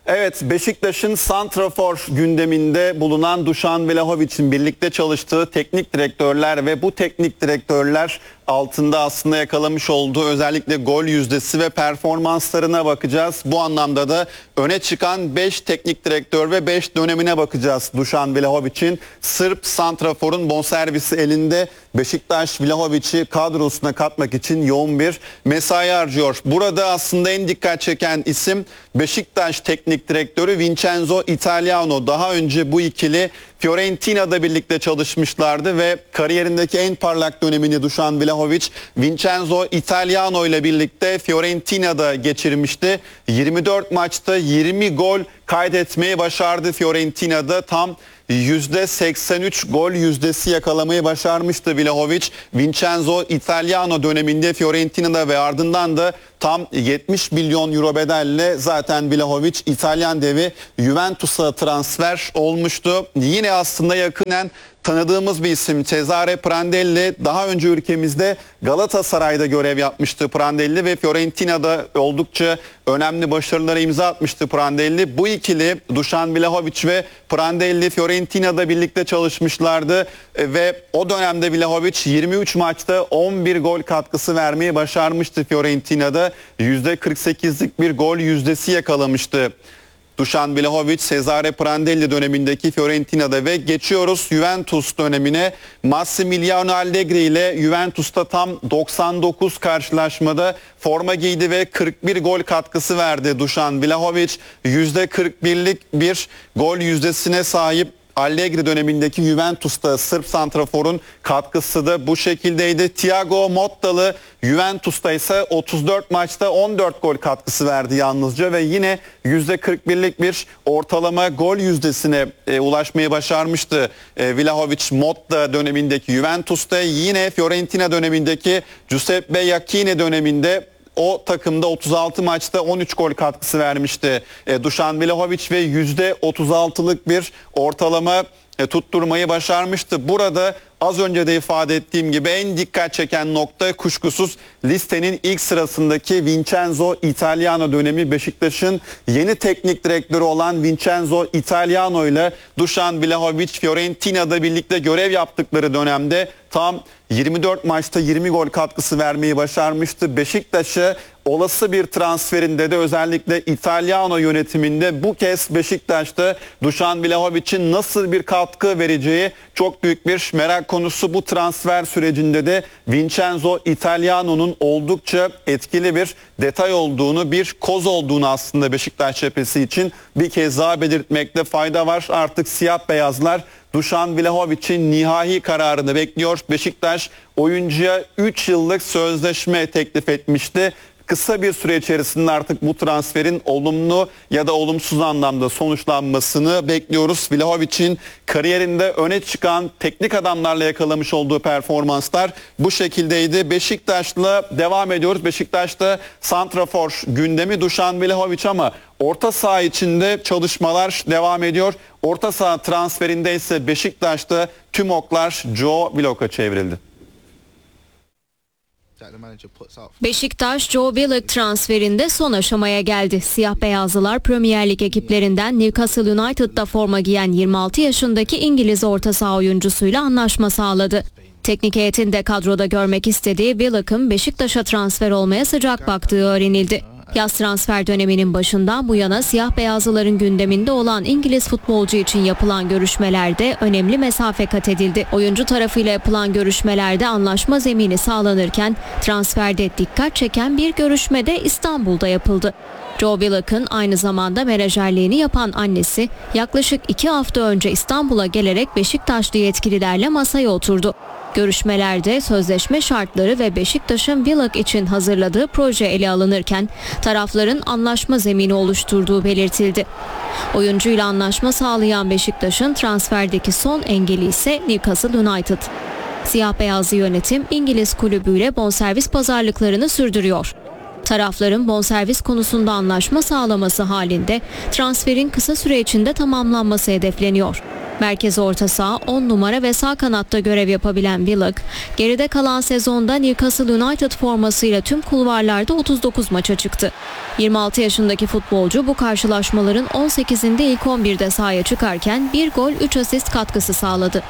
Evet, Beşiktaş'ın santrafor gündeminde bulunan Dušan Vlahović'in birlikte çalıştığı teknik direktörler ve bu teknik direktörler altında aslında yakalamış olduğu özellikle gol yüzdesi ve performanslarına bakacağız. Bu anlamda da öne çıkan 5 teknik direktör ve 5 dönemine bakacağız. Dušan Vlahović'in Sırp santraforun bonservisi elinde. Beşiktaş Vlahović'i kadrosuna katmak için yoğun bir mesai harcıyor. Burada aslında en dikkat çeken isim Beşiktaş teknik direktörü Vincenzo Italiano. Daha önce bu ikili Fiorentina'da birlikte çalışmışlardı ve kariyerindeki en parlak dönemini Dušan Vlahović Vincenzo Italiano ile birlikte Fiorentina'da geçirmişti. 24 maçta 20 gol kaydetmeyi başardı Fiorentina'da. Tam %83 gol yüzdesi yakalamayı başarmıştı Vlahović. Vincenzo Italiano döneminde Fiorentina'da ve ardından da tam 70 milyon euro bedelle zaten Vlahović İtalyan devi Juventus'a transfer olmuştu. Yine aslında yakinen tanıdığımız bir isim Cesare Prandelli. Daha önce ülkemizde Galatasaray'da görev yapmıştı Prandelli ve Fiorentina'da oldukça önemli başarılara imza atmıştı Prandelli. Bu ikili Dušan Vlahović ve Prandelli Fiorentina'da birlikte çalışmışlardı ve o dönemde Vlahović 23 maçta 11 gol katkısı vermeyi başarmıştı Fiorentina'da. %48'lik bir gol yüzdesi yakalamıştı Dušan Vlahović, Cesare Prandelli dönemindeki Fiorentina'da ve geçiyoruz Juventus dönemine. Massimiliano Allegri ile Juventus'ta tam 99 karşılaşmada forma giydi ve 41 gol katkısı verdi Dušan Vlahović. %41'lik bir gol yüzdesine sahip. Allegri dönemindeki Juventus'ta Sırp santraforun katkısı da bu şekildeydi. Thiago Motta'lı Juventus'ta ise 34 maçta 14 gol katkısı verdi yalnızca ve yine %41'lik bir ortalama gol yüzdesine ulaşmayı başarmıştı Vlahović Motta dönemindeki Juventus'ta. Yine Fiorentina dönemindeki Giuseppe Iachini döneminde o takımda 36 maçta 13 gol katkısı vermişti Dušan Vlahović ve %36'lık bir ortalama tutturmayı başarmıştı. Burada az önce de ifade ettiğim gibi en dikkat çeken nokta kuşkusuz listenin ilk sırasındaki Vincenzo Italiano dönemi. Beşiktaş'ın yeni teknik direktörü olan Vincenzo Italiano ile Dušan Vlahović Fiorentina'da birlikte görev yaptıkları dönemde tam 24 maçta 20 gol katkısı vermeyi başarmıştı. Beşiktaş'ı olası bir transferinde de özellikle İtalyano yönetiminde bu kez Beşiktaş'ta Dušan Vlahović'in nasıl bir katkı vereceği çok büyük bir merak konusu. Bu transfer sürecinde de Vincenzo Italiano'nun oldukça etkili bir detay olduğunu, bir koz olduğunu aslında Beşiktaş cephesi için bir kez daha belirtmekte fayda var. Artık siyah beyazlar Dušan Vlahović'in nihai kararını bekliyor. Beşiktaş oyuncuya 3 yıllık sözleşme teklif etmişti. Kısa bir süre içerisinde artık bu transferin olumlu ya da olumsuz anlamda sonuçlanmasını bekliyoruz. Vlahović'in kariyerinde öne çıkan teknik adamlarla yakalamış olduğu performanslar bu şekildeydi. Beşiktaş'la devam ediyoruz. Beşiktaş'ta santrafor gündemi Dušan Vlahović ama orta saha içinde çalışmalar devam ediyor. Orta saha transferinde ise Beşiktaş'ta tüm oklar Joe Willock'a çevrildi. Beşiktaş, Joe Willock transferinde son aşamaya geldi. Siyah beyazlılar Premier Lig ekiplerinden Newcastle United'da forma giyen 26 yaşındaki İngiliz orta saha oyuncusuyla anlaşma sağladı. Teknik heyetin de kadroda görmek istediği Willock'ın Beşiktaş'a transfer olmaya sıcak baktığı öğrenildi. Yaz transfer döneminin başından bu yana siyah beyazlıların gündeminde olan İngiliz futbolcu için yapılan görüşmelerde önemli mesafe kat edildi. Oyuncu tarafıyla yapılan görüşmelerde anlaşma zemini sağlanırken transferde dikkat çeken bir görüşme de İstanbul'da yapıldı. Joe Willock'ın aynı zamanda menajerliğini yapan annesi yaklaşık 2 hafta önce İstanbul'a gelerek Beşiktaşlı yetkililerle masaya oturdu. Görüşmelerde sözleşme şartları ve Beşiktaş'ın Willock için hazırladığı proje ele alınırken tarafların anlaşma zemini oluşturduğu belirtildi. Oyuncuyla anlaşma sağlayan Beşiktaş'ın transferdeki son engeli ise Newcastle United. Siyah beyazlı yönetim İngiliz kulübüyle bonservis pazarlıklarını sürdürüyor. Tarafların bonservis konusunda anlaşma sağlaması halinde transferin kısa süre içinde tamamlanması hedefleniyor. Merkez orta saha 10 numara ve sağ kanatta görev yapabilen Willock, geride kalan sezonda Newcastle United formasıyla tüm kulvarlarda 39 maça çıktı. 26 yaşındaki futbolcu bu karşılaşmaların 18'inde ilk 11'de sahaya çıkarken 1 gol 3 asist katkısı sağladı.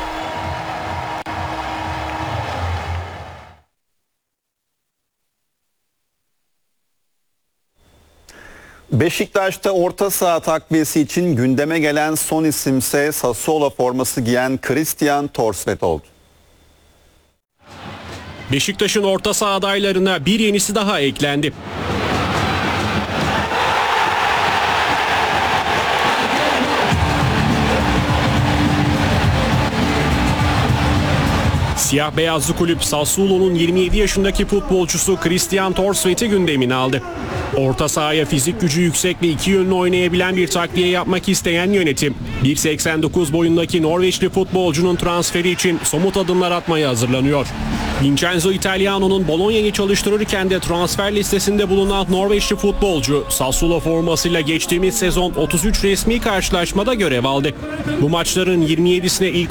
Beşiktaş'ta orta saha takviyesi için gündeme gelen son isimse Sassuolo forması giyen Christian Thorstvedt oldu. Beşiktaş'ın orta saha adaylarına bir yenisi daha eklendi. Siyah beyazlı kulüp Sassuolo'nun 27 yaşındaki futbolcusu Christian Thorstvedt'i gündemine aldı. Orta sahaya fizik gücü yüksek ve iki yönlü oynayabilen bir takviye yapmak isteyen yönetim, 1.89 boyundaki Norveçli futbolcunun transferi için somut adımlar atmaya hazırlanıyor. Vincenzo Italiano'nun Bologna'yı çalıştırırken de transfer listesinde bulunan Norveçli futbolcu Sassuolo formasıyla geçtiğimiz sezon 33 resmi karşılaşmada görev aldı. Bu maçların 27'sine ilk